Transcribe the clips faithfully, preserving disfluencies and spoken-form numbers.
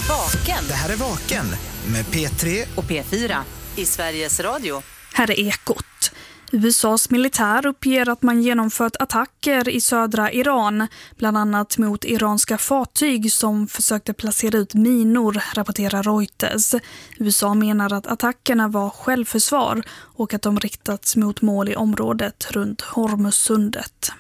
Vaken. Det här är Vaken med P tre och P fyra i Sveriges Radio. Här är Ekot. U S A:s militär uppger att man genomfört attacker i södra Iran, bland annat mot iranska fartyg som försökte placera ut minor, rapporterar Reuters. U S A menar att attackerna var självförsvar och att de riktats mot mål i området runt Hormuzsundet.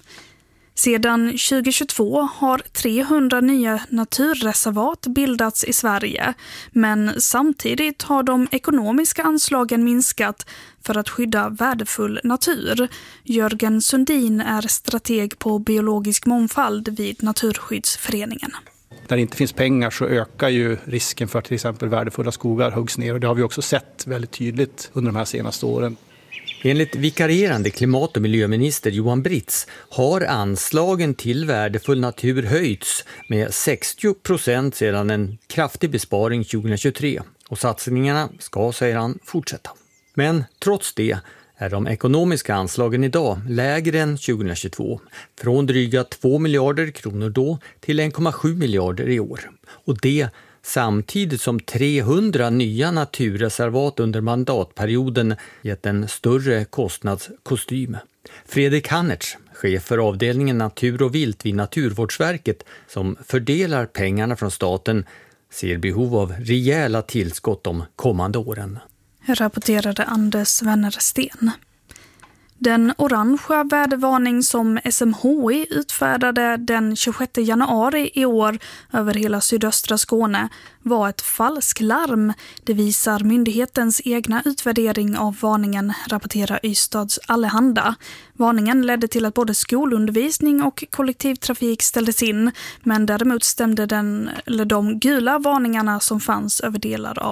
Sedan tjugohundratjugotvå har trehundra nya naturreservat bildats i Sverige, men samtidigt har de ekonomiska anslagen minskat för att skydda värdefull natur. Jörgen Sundin är strateg på biologisk mångfald vid Naturskyddsföreningen. När det inte finns pengar så ökar ju risken för att till exempel värdefulla skogar huggs ner, och det har vi också sett väldigt tydligt under de här senaste åren. Enligt vikarierande klimat- och miljöminister Johan Britz har anslagen till värdefull natur höjts med sextio procent sedan en kraftig besparing tjugohundratjugotre. Och satsningarna ska, säger han, fortsätta. Men trots det är de ekonomiska anslagen idag lägre än tjugohundratjugotvå. Från dryga två miljarder kronor då till en komma sju miljarder i år. Och det samtidigt som trehundra nya naturreservat under mandatperioden gett en större kostnadskostym. Fredrik Hannertz, chef för avdelningen Natur och vilt vid Naturvårdsverket som fördelar pengarna från staten, ser behov av rejäla tillskott de kommande åren. Rapporterade Anders Wennersten. Den orangea vädervarning som S M H I utfärdade den tjugosjätte januari i år över hela sydöstra Skåne var ett falsklarm. Det visar myndighetens egna utvärdering av varningen, rapporterar Ystads Allehanda. Varningen ledde till att både skolundervisning och kollektivtrafik ställdes in, men däremot stämde den, eller de gula varningarna som fanns över delar av